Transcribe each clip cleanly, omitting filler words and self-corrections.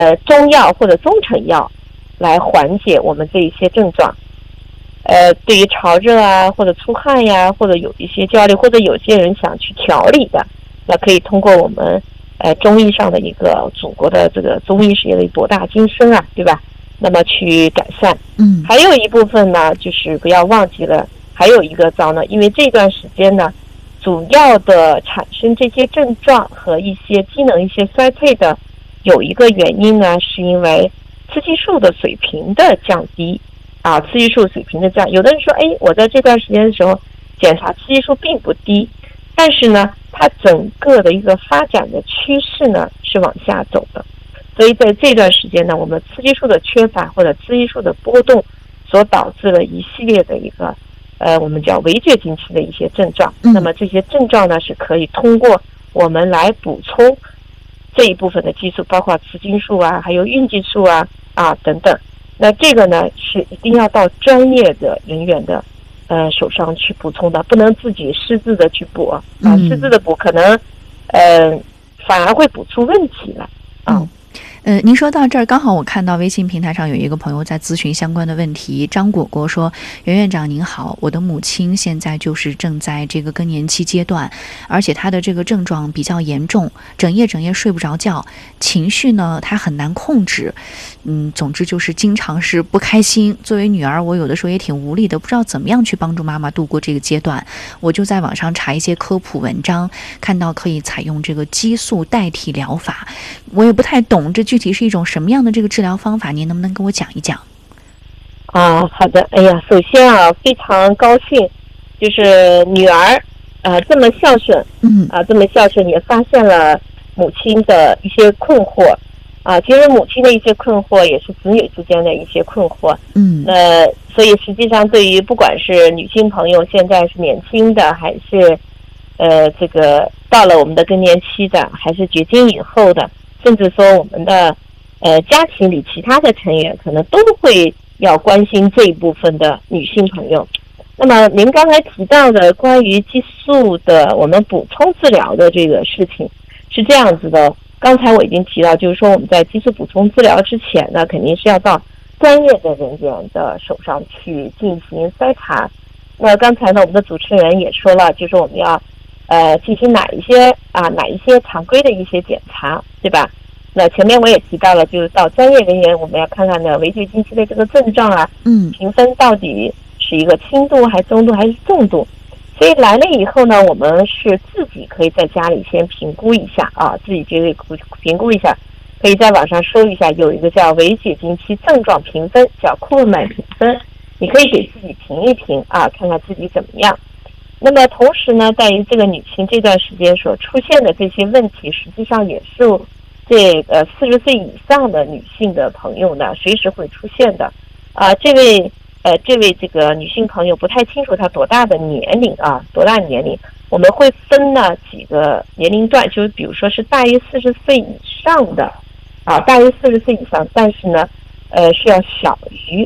中药或者中成药来缓解我们这一些症状。对于潮热啊，或者出汗呀，或者有一些焦虑，或者有些人想去调理的，那可以通过我们中医上的一个祖国的这个中医事业的博大精深啊，对吧？那么去改善。还有一部分呢，就是不要忘记了，还有一个招呢，因为这段时间呢，主要的产生这些症状和一些机能一些衰退的，有一个原因呢，是因为雌激素的水平的降低。雌激素水平的降，有的人说，我在这段时间的时候检查雌激素并不低，但是呢，它整个的一个发展的趋势呢是往下走的，所以在这段时间呢，我们雌激素的缺乏或者雌激素的波动，所导致了一系列的一个我们叫围绝经期的一些症状。那么这些症状呢，是可以通过我们来补充这一部分的激素，包括雌激素啊，还有孕激素啊等等。那这个呢是一定要到专业的人员的手上去补充的，不能自己私自的去补私自的补可能反而会补出问题来您说到这儿，刚好我看到微信平台上有一个朋友在咨询相关的问题。张果果说：“袁院长您好，我的母亲现在就是正在这个更年期阶段，而且她的这个症状比较严重，整夜睡不着觉，情绪呢她很难控制，总之就是经常是不开心。作为女儿，我有的时候也挺无力的，不知道怎么样去帮助妈妈度过这个阶段。我就在网上查一些科普文章，看到可以采用这个激素代替疗法，我也不太懂这具体是一种什么样的这个治疗方法，您能不能跟我讲一讲？ 好的。首先非常高兴，就是女儿这么孝顺，这么孝顺，也发现了母亲的一些困惑其实母亲的一些困惑也是子女之间的一些困惑。所以实际上对于不管是女性朋友现在是年轻的，还是这个到了我们的更年期的，还是绝经以后的，甚至说我们的家庭里其他的成员可能都会要关心这一部分的女性朋友。那么您刚才提到的关于激素的我们补充治疗的这个事情是这样子的，刚才我已经提到，就是说我们在激素补充治疗之前呢，肯定是要到专业的人员的手上去进行筛查。那刚才呢，我们的主持人也说了，就是我们要进行哪一些常规的一些检查，对吧？那前面我也提到了，就是到专业人员，我们要看看呢围绝经期的这个症状评分到底是一个轻度还是中度还是重度。所以来了以后呢，我们是自己可以在家里先评估一下自己这个评估一下，可以在网上搜一下，有一个叫围绝经期症状评分，叫库尔曼评分，你可以给自己评一评看看自己怎么样。那么同时呢，在于这个女性这段时间所出现的这些问题，实际上也是这个40岁以上的女性的朋友呢随时会出现的这位这个女性朋友不太清楚她多大的年龄多大年龄，我们会分呢几个年龄段，就是比如说是大于40岁以上的大于40岁以上，但是呢是要小于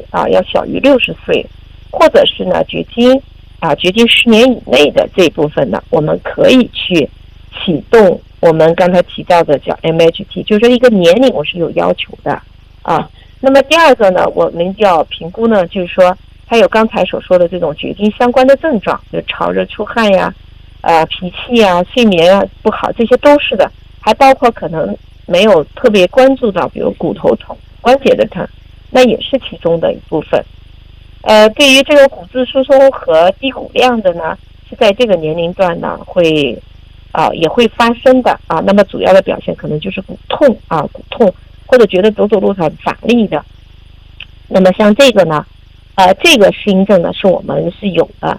60岁，或者是呢绝经10年以内的这一部分呢，我们可以去启动我们刚才提到的叫 MHT， 就是一个年龄我是有要求的那么第二个呢，我们要评估呢，就是说还有刚才所说的这种绝经相关的症状，就潮热出汗呀脾气睡眠不好，这些都是的，还包括可能没有特别关注到，比如骨头痛、关节的疼，那也是其中的一部分。对于这个骨质疏松和低骨量的呢，是在这个年龄段呢会也会发生的那么主要的表现可能就是骨痛或者觉得走路很乏力的。那么像这个呢这个适应症呢是我们是有的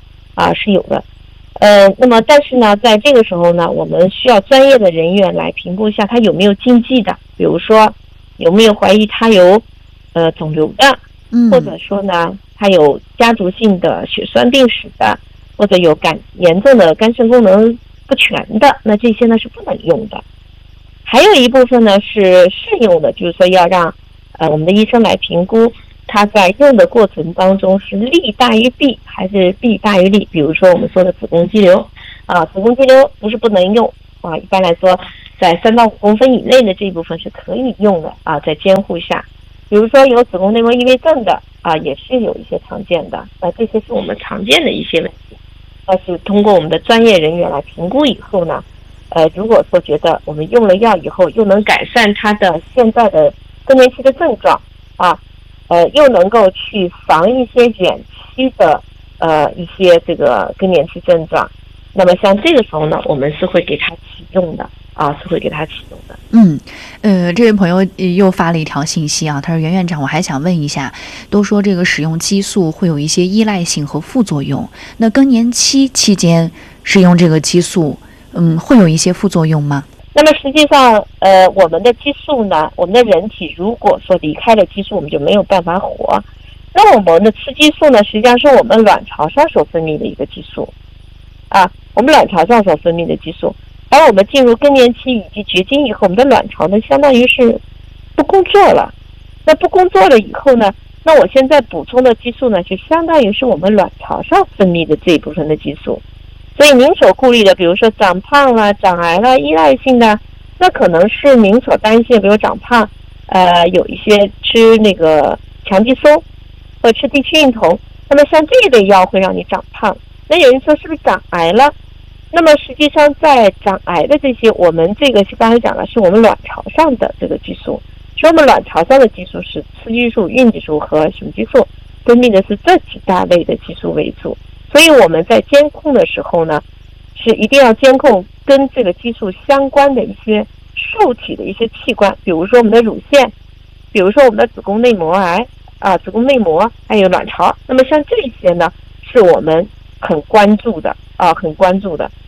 那么但是呢在这个时候呢，我们需要专业的人员来评估一下他有没有禁忌的，比如说有没有怀疑他有肿瘤的，或者说呢他有家族性的血栓病史的，或者有严重的肝肾功能不全的，那这些呢是不能用的。还有一部分呢是适用的，就是说要让我们的医生来评估他在用的过程当中是利大于弊还是弊大于利。比如说我们说的子宫肌瘤子宫肌瘤不是不能用， 一般来说在3到5公分以内的这一部分是可以用的在监护下。比如说有子宫内膜异位症的也是有一些常见的，这些是我们常见的一些问题。但是通过我们的专业人员来评估以后呢，如果说觉得我们用了药以后又能改善他的现在的更年期的症状又能够去防一些远期的一些这个更年期症状，那么像这个时候呢，我们是会给他启用的是会给他启用的。 这位朋友又发了一条信息他说袁院长，我还想问一下，都说这个使用激素会有一些依赖性和副作用，那更年期期间使用这个激素会有一些副作用吗？ 那么实际上我们的激素呢，我们的人体如果说离开了激素我们就没有办法活。那我们的雌激素呢，实际上是我们卵巢上所分泌的一个激素我们卵巢上所分泌的激素。当我们进入更年期以及绝经以后，我们的卵巢呢相当于是不工作了。那不工作了以后呢，那我现在补充的激素呢，就相当于是我们卵巢上分泌的这一部分的激素。所以您所顾虑的，比如说长胖啦、长癌啦、依赖性的，那可能是您所担心的，比如长胖，有一些吃那个强激松或者吃地区孕酮，那么像这一类药会让你长胖。那有人说是不是长癌了？那么实际上在长癌的这些，我们这个是刚才讲的是我们卵巢上的这个激素，所以我们卵巢上的激素是雌激素、孕激素和雄激素，分泌的是这几大类的激素为主。所以我们在监控的时候呢，是一定要监控跟这个激素相关的一些受体的一些器官，比如说我们的乳腺，比如说我们的子宫内膜癌子宫内膜还有卵巢。那么像这些呢，是我们很关注的很关注的。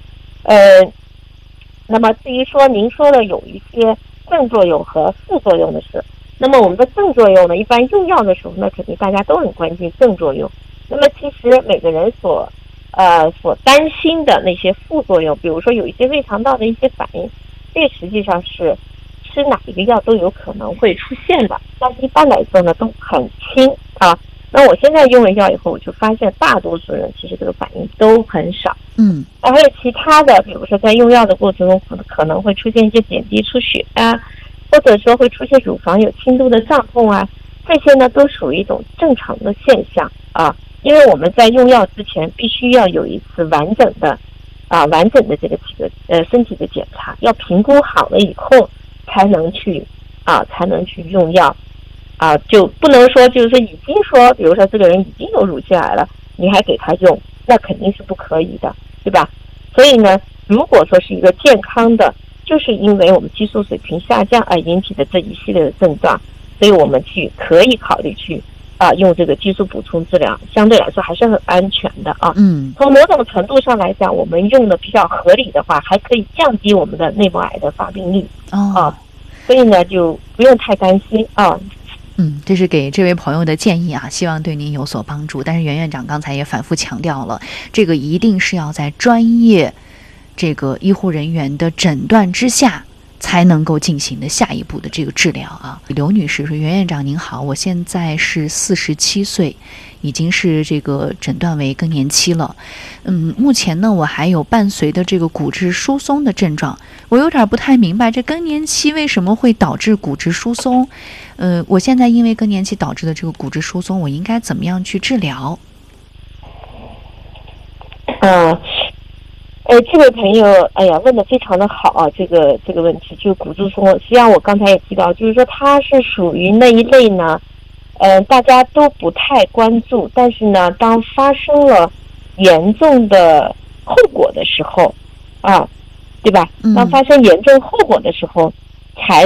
那么至于说您说的有一些正作用和副作用的事，那么我们的正作用呢，一般用药的时候呢，肯定大家都很关心正作用。那么其实每个人所担心的那些副作用，比如说有一些胃肠道的一些反应，这实际上是吃哪一个药都有可能会出现的，但是一般来说呢都很轻那我现在用了药以后，我就发现大多数人其实这个反应都很少。还有其他的，比如说在用药的过程中可能会出现一些点滴出血或者说会出现乳房有轻度的胀痛这些呢都属于一种正常的现象因为我们在用药之前必须要有一次完整的这个身体的检查，要评估好了以后才能去用药就不能说就是说已经说，比如说这个人已经有乳腺癌了，你还给他用，那肯定是不可以的，对吧？所以呢，如果说是一个健康的，就是因为我们激素水平下降而引起的这一系列的症状，所以我们可以考虑去用这个激素补充治疗，相对来说还是很安全的从某种程度上来讲，我们用的比较合理的话，还可以降低我们的内膜癌的发病率所以呢就不用太担心这是给这位朋友的建议希望对您有所帮助。但是袁院长刚才也反复强调了，这个一定是要在专业这个医护人员的诊断之下才能够进行的下一步的这个治疗刘女士说，袁院长您好，我现在是47岁，已经是这个诊断为更年期了。目前呢我还有伴随的这个骨质疏松的症状，我有点不太明白这更年期为什么会导致骨质疏松。我现在因为更年期导致的这个骨质疏松，我应该怎么样去治疗？ 这位朋友，问得非常的好这个问题，就是骨质疏松。实际上我刚才也提到，就是说它是属于那一类呢，大家都不太关注，但是呢，当发生了严重的后果的时候，对吧？当发生严重后果的时候，才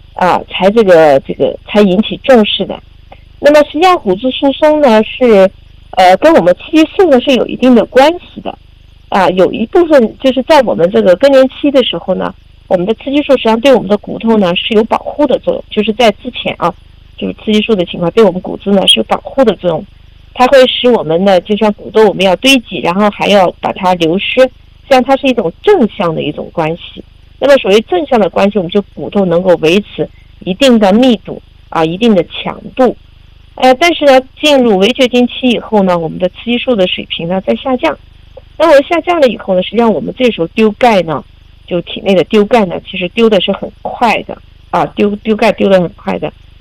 引起重视的。那么实际上骨质疏松呢是跟我们雌激素呢是有一定的关系的。有一部分就是在我们这个更年期的时候呢，我们的雌激素实际上对我们的骨头呢是有保护的作用，就是在之前就是雌激素的情况对我们骨质呢是有保护的作用，它会使我们呢就像骨头我们要堆积，然后还要把它流失，实际上它是一种正向的一种关系。那么所谓正向的关系，我们就骨头能够维持一定的密度一定的强度。但是呢进入围绝经期以后呢，我们的雌激素的水平呢在下降。那么下降了以后呢，实际上我们这时候丢钙呢就体内的丢钙呢，其实丢的是很快的啊，丢钙丢的很快的。